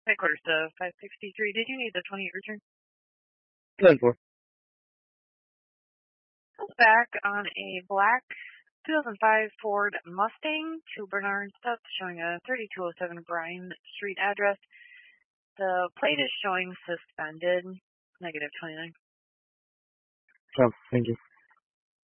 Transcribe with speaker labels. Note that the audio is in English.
Speaker 1: Headquarters to 563. Did you need the 20 return?
Speaker 2: 10-4.
Speaker 1: Back on a black 2005 Ford Mustang to Bernard Stubbs, showing a 3207 Bryan Street address. The plate is showing suspended, -29.
Speaker 2: Oh, thank you.